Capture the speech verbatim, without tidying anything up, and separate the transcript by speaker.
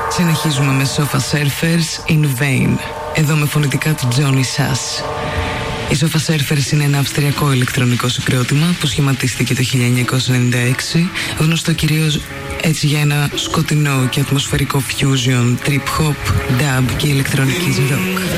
Speaker 1: Συνεχίζουμε με Sofa Surfers In Vain, εδώ με φωνητικά του Johnny Sass. Η Sofa Surfers είναι ένα αυστριακό ηλεκτρονικό συγκρότημα που σχηματίστηκε το χίλια εννιακόσια ενενήντα έξι, γνωστό κυρίως έτσι για ένα σκοτεινό και ατμοσφαιρικό fusion, trip hop, dub και ηλεκτρονικής rock.